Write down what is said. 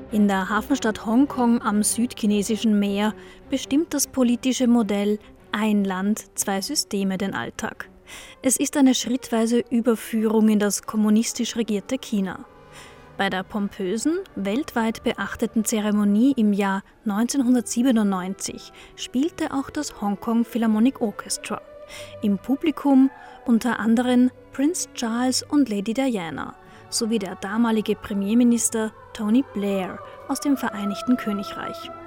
In der Hafenstadt Hongkong am südchinesischen Meer bestimmt das politische Modell Ein Land, zwei Systeme den Alltag. Es ist eine schrittweise Überführung in das kommunistisch regierte China. Bei der pompösen, weltweit beachteten Zeremonie im Jahr 1997 spielte auch das Hongkong Philharmonic Orchestra. Im Publikum unter anderem Prince Charles und Lady Diana sowie der damalige Premierminister Tony Blair aus dem Vereinigten Königreich.